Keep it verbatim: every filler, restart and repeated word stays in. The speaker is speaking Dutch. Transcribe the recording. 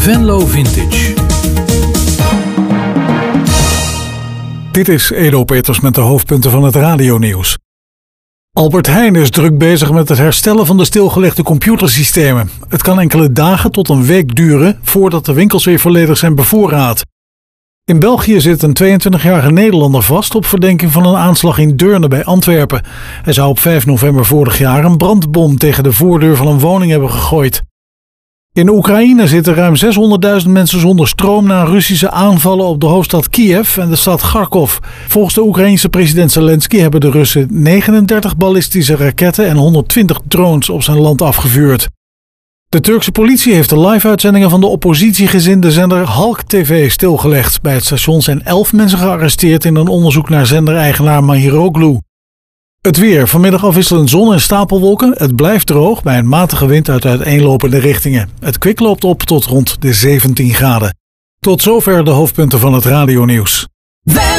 Venlo Vintage. Dit is Edo Peters met de hoofdpunten van het radionieuws. Albert Heijn is druk bezig met het herstellen van de stilgelegde computersystemen. Het kan enkele dagen tot een week duren voordat de winkels weer volledig zijn bevoorraad. In België zit een tweeëntwintigjarige Nederlander vast op verdenking van een aanslag in Deurne bij Antwerpen. Hij zou op vijf november vorig jaar een brandbom tegen de voordeur van een woning hebben gegooid. In Oekraïne zitten ruim zeshonderdduizend mensen zonder stroom na Russische aanvallen op de hoofdstad Kiev en de stad Kharkov. Volgens de Oekraïense president Zelensky hebben de Russen negenendertig ballistische raketten en honderdtwintig drones op zijn land afgevuurd. De Turkse politie heeft de live-uitzendingen van de oppositiegezinde zender Halk T V stilgelegd. Bij het station zijn elf mensen gearresteerd in een onderzoek naar zendereigenaar Mahiroglu. Het weer. Vanmiddag afwisselend zon en stapelwolken. Het blijft droog bij een matige wind uit uiteenlopende richtingen. Het kwik loopt op tot rond de zeventien graden. Tot zover de hoofdpunten van het radionieuws.